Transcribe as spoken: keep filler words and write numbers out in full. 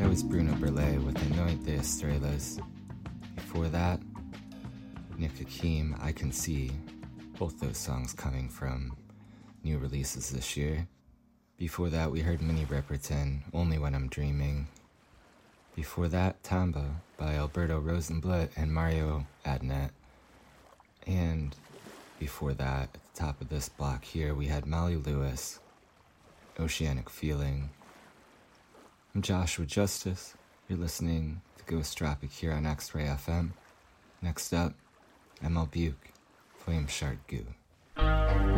was Bruno Burlet with Anoint de Estrellas. Before that, Nick Hakim, I Can See, both those songs coming from new releases this year. Before that, we heard Minnie Riperton, Only When I'm Dreaming. Before that, Tamba by Alberto Rosenblatt and Mario Adnet. And before that, at the top of this block here, we had Molly Lewis, Oceanic Feeling. I'm Joshua Justice. You're listening to Ghost Tropic here on X-Ray F M. Next up, M L Buke, Flame Shard Goo.